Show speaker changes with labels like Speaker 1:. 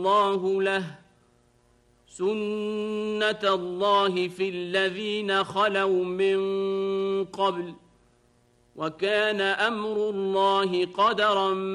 Speaker 1: الله له سنة الله في الذين خلوا من قبل وكان أمر الله قدرا